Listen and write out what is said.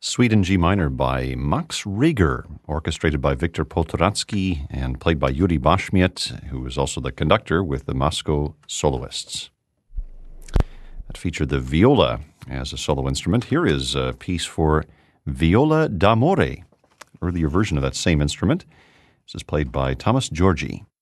Suite in G minor by Max Reger, orchestrated by Viktor Poltoratsky and played by Yuri Bashmiet, who was also the conductor with the Moscow Soloists. That featured the viola as a solo instrument. Here is a piece for Viola d'Amore, earlier version of that same instrument. This is played by Thomas Georgi.